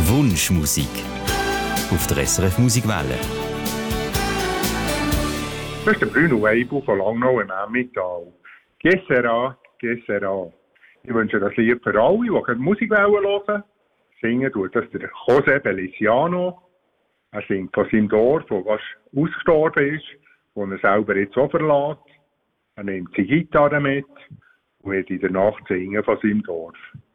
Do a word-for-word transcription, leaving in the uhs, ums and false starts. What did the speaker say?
Wunschmusik auf der S R F Musikwelle. Das ist der Bruno Weibel von Langnau im Emmental. Que sera, que sera. Ich wünsche das Lied für alle, die gerne Musikwelle hören. Singen tut das der José Feliciano. Er singt von seinem Dorf, das fast ausgestorben ist, wo er selber jetzt auch verlässt. Er nimmt seine Gitarre mit und wird in der Nacht singen von seinem Dorf.